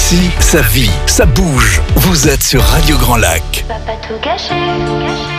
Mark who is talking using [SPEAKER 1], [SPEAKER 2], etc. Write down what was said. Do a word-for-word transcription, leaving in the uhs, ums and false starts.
[SPEAKER 1] Ici, ça vit, ça bouge. Vous êtes sur Radio Grand Lac.
[SPEAKER 2] Va pas tout gâcher, tout gâcher.